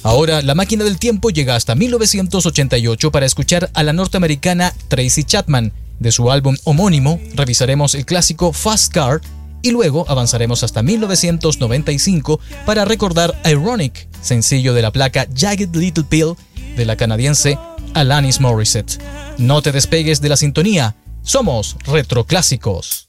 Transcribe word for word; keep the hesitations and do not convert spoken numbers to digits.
Ahora, la máquina del tiempo llega hasta mil novecientos ochenta y ocho para escuchar a la norteamericana Tracy Chapman. De su álbum homónimo, revisaremos el clásico Fast Car y luego avanzaremos hasta mil novecientos noventa y cinco para recordar Ironic, sencillo de la placa Jagged Little Pill de la canadiense Alanis Morissette. No te despegues de la sintonía, somos Retroclásicos.